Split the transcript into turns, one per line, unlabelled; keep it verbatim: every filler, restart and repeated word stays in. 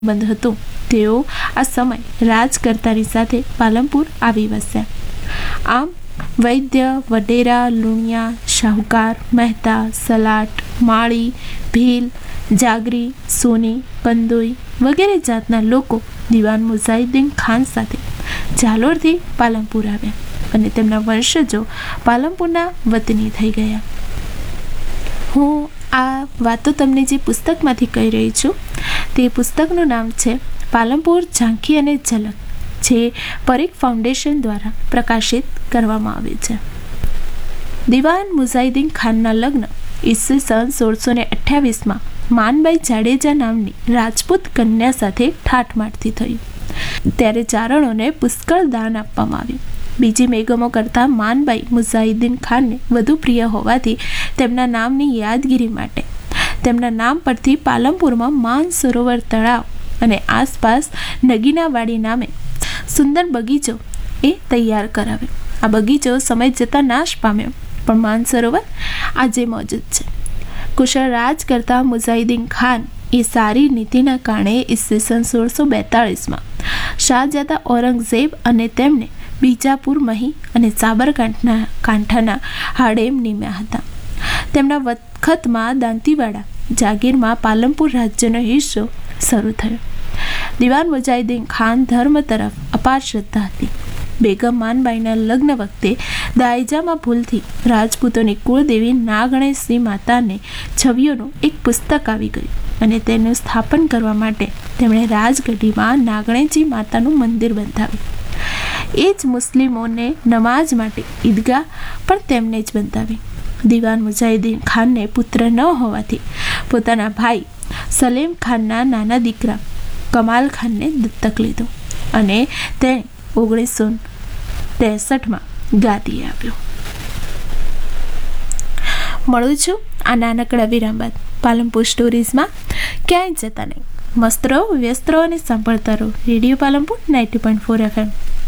બંધ હતો તેઓ આ સમય રાજકર્તાની સાથે પાલનપુર આવી વસ્યા. આમ વૈદ્ય, વડેરા, લુણિયા, શાહુકાર, મહેતા, સલાટ, માળી, ભીલ, જાગરી, સોની, કંદોઈ વગેરે જાતના લોકો દિવાન મુઝાહિદ્દીન ખાન સાથે જાલોરથી પાલનપુર આવ્યા અને તેમના વંશજો પાલનપુરના વતની થઈ ગયા. હું આ વાતો તમને જે પુસ્તકમાંથી કહી રહી છું તે પુસ્તકનું નામ છે પાલનપુર ઝાંખી અને ઝલક, જે પરીખ ફાઉન્ડેશન દ્વારા પ્રકાશિત કરવામાં આવે છે. દિવાન મુઝાહિદ્દીન ખાનના લગ્ન ઈસવીસન સોળસો ને અઠ્યાવીસમાં માનબાઈ જાડેજા નામની રાજપૂત કન્યા સાથે ઠાઠમાઠથી થયું. ત્યારે ચારણોને પુષ્કળ દાન આપવામાં આવ્યું. બીજી બેગમો કરતાં માનબાઈ મુઝાહિદ્દીન ખાનને વધુ પ્રિય હોવાથી તેમના નામની યાદગીરી માટે તેમના નામ પરથી પાલનપુરમાં માન સરોવર તળાવ અને આસપાસ નગીનાવાડી નામે સુંદર બગીચો એ તૈયાર કરાવ્યો. આ બગીચો સમય જતાં નાશ પામ્યો, પણ માન સરોવર આજે મોજૂદ છે. કુશળ રાજ કરતા મુઝાહિદ્દીન ખાન એ સારી નીતિના કારણે ઈસવીસન સોળસો બેતાળીસમાં શાહજાદા ઔરંગઝેબ અને તેમને બીજાપુર, મહી અને સાબરકાંઠાના કાંઠાના હાડેમ નિમ્યા હતા. તેમના વખતમાં દાંતીવાડા જાગીરમાં પાલનપુર રાજ્યનો હિસ્સો શરૂ થયો. દિવાન મુઝાહિદ્દીન ખાન ધર્મ તરફ અપાર શ્રદ્ધા હતી. બેગમ માનબાઈના લગ્ન વખતે દાયજામાં ભૂલથી રાજપૂતોની કુળદેવી નાગણેશ્રી માતાને છવિઓનું એક પુસ્તક આવી ગયું અને તેનું સ્થાપન કરવા માટે તેમણે રાજગઢીમાં નાગણેજી માતાનું મંદિર બંધાવ્યું. એ જ મુસ્લિમોને નમાઝ માટે ઈદગાહ પણ તેમને જ બંધાવી. દિવાન મુઝાહિદ્દીન ખાનને પુત્ર ન હોવાથી પોતાના ભાઈ સલેમ ખાનના નાના દીકરા કમાલ ખાનને દત્તક લીધો અને તેણે ઓગણીસો ત્રેસઠમાં ગાદી આપ્યો. મળું છું આ નાનકડા વિરામ બાદ પાલનપુર સ્ટોરીઝમાં. ક્યાંય જતા નહીં, મસ્ત રહો, વ્યસ્ત રહો અને સાંભળતા રહો radio Palanpur ninety point four F M.